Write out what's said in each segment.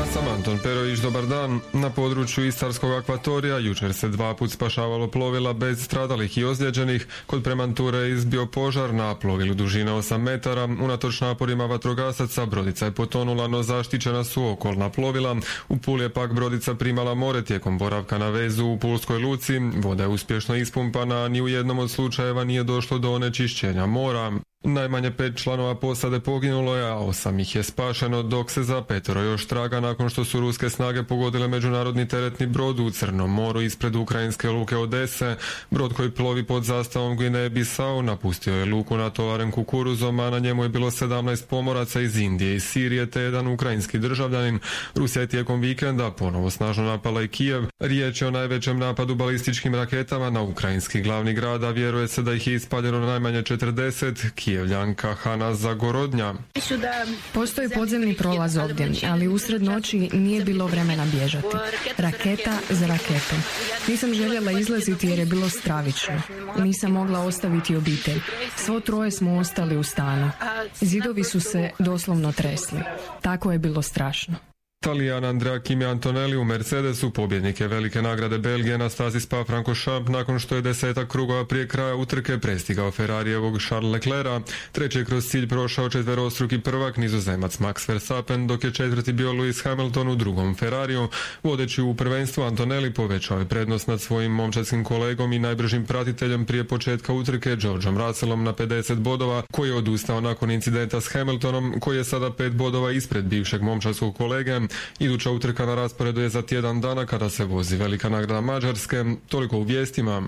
sam Anton Perović, dobar dan. Na području Istarskog akvatorija jučer se 2 put spašavalo plovila bez stradalih i ozlijeđenih. Kod Premanture je izbio požar na plovilu dužine 8 metara. Unatoč naporima vatrogasaca brodica je potonula, no zaštićena su okolna plovila. U Puli je pak brodica primala more tijekom boravka na vezu u Pulskoj luci. Voda je uspješno ispumpana, a ni u jednom od slučajeva nije došlo do onečišćenja mora. Najmanje 5 članova posade poginulo je, a 8 ih je spašeno, dok se za 5 još traga nakon što su ruske snage pogodile međunarodni teretni brod u Crnom moru ispred ukrajinske luke Odese. Brod koji plovi pod zastavom Gvineje Bisau napustio je luku natovaren kukuruzom, a na njemu je bilo 17 pomoraca iz Indije i Sirije te jedan ukrajinski državljanin. Rusija je tijekom vikenda ponovo snažno napala i Kijev. Riječ je o najvećem napadu balističkim raketama na ukrajinski glavni grad, a vjeruje se da ih je ispaljeno najmanje 40. Kijevljanka Hana Zagorodnja. Postoji podzemni prolaz ovdje, ali usred noći nije bilo vremena bježati. Raketa za raketom. Nisam željela izlaziti jer je bilo stravično. Nisam mogla ostaviti obitelj. Svo troje smo ostali u stanu. Zidovi su se doslovno tresli. Tako je bilo strašno. Talijan Andrea Kimi Antonelli u Mercedesu, pobjednik je velike nagrade Belgije na stazi Spa-Francorchamps nakon što je 10 krugova prije kraja utrke prestigao Ferrarijevog Charles Leclerca. Treći je kroz cilj prošao četverostruki prvak Nizozemac Max Verstappen, dok je četvrti bio Lewis Hamilton u drugom Ferrariju. Vodeći u prvenstvu Antonelli povećao je prednost nad svojim momčadskim kolegom i najbržim pratiteljem prije početka utrke Georgeom Russellom na 50 bodova, koji je odustao nakon incidenta s Hamiltonom, koji je sada 5 bodova ispred bivšeg momčadskog kolege. Iduća utrka na rasporedu je za tjedan dana kada se vozi velika nagrada Mađarske. Toliko u vijestima.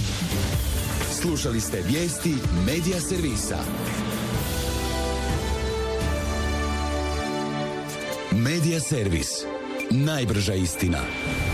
Slušali ste vijesti Medija servisa. Medija servis. Najbrža istina.